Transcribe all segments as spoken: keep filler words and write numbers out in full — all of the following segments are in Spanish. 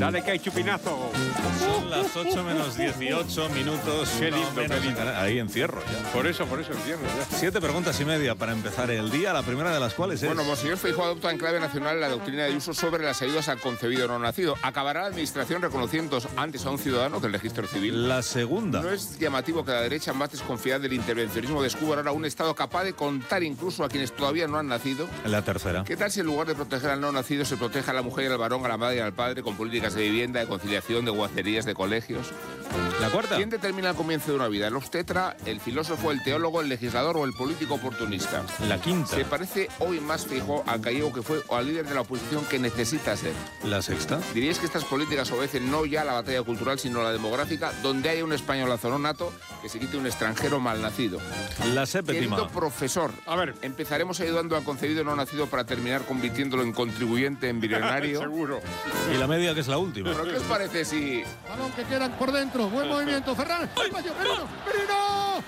Dale que hay chupinazo. Son las ocho menos dieciocho minutos. Qué lindo, no menos qué lindo. en Canarias. Ahí encierro ya. Por eso, por eso encierro ya. Siete preguntas y media para empezar el día, la primera de las cuales es... Bueno, Monseñor Feijóo adopta en clave nacional la doctrina de uso sobre las ayudas al concebido no nacido. ¿Acabará la administración reconociendo antes a un ciudadano del registro civil? La segunda. ¿No es llamativo que la derecha, más desconfiada del intervencionismo, descubra ahora un Estado capaz de contar incluso a quienes todavía no han nacido? La tercera. ¿Qué tal si en lugar de proteger al no nacido se protege a la mujer y al varón, a la madre y al padre, con políticas de vivienda, de conciliación, de guarderías, de colegios? La cuarta. ¿Quién determina el comienzo de una vida? ¿El obstetra, el filósofo, el teólogo, el legislador o el político oportunista? La quinta. ¿Se parece hoy más Feijóo al gallego que fue o al líder de la oposición que necesita ser? La sexta. ¿Diríais que estas políticas obedecen no ya a la batalla cultural, sino a la demográfica, donde haya un españolazo no nato que se quite un extranjero mal nacido? La séptima. Querido profesor, A ver. empezaremos ayudando al concebido no nacido para terminar convirtiéndolo en contribuyente embrionario. Seguro. Y la media, que es la última. ¿Pero qué os parece si... Balón que quedan por dentro. Buen movimiento. Ferran. Espacio. Merino. Merino.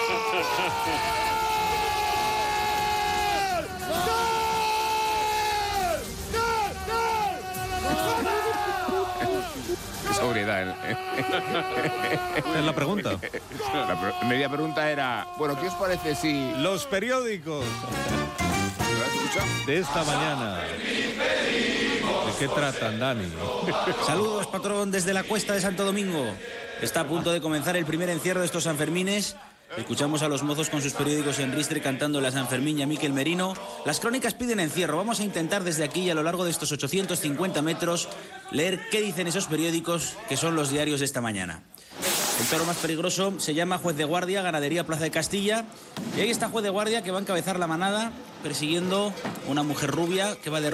Qué sobriedad, ¿eh? Es la pregunta. La pre- media pregunta era... Bueno, ¿qué os parece si... Los periódicos ¿Lo has escuchado? de esta mañana. ¿De qué tratan, Dani? Saludos, patrón, desde la Cuesta de Santo Domingo. Está a punto de comenzar el primer encierro de estos Sanfermines. Escuchamos a los mozos con sus periódicos en ristre cantando la Sanfermín y a Miquel Merino. Las crónicas piden encierro. Vamos a intentar desde aquí y a lo largo de estos ochocientos cincuenta metros leer qué dicen esos periódicos que son los diarios de esta mañana. El toro más peligroso se llama Juez de Guardia, Ganadería Plaza de Castilla. Y ahí está Juez de Guardia, que va a encabezar la manada persiguiendo una mujer rubia que va de